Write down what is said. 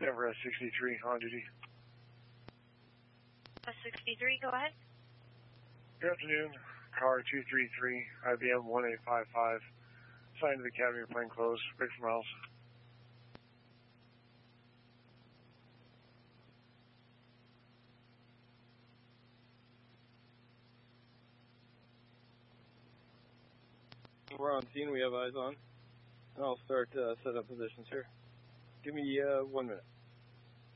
Denver S63 on duty. S63, go ahead. Good afternoon. Car 233, IBM 1855. Signed to the Academy plainclothes, big for miles. We're on scene, we have eyes on. And I'll start set up positions here. Give me 1 minute.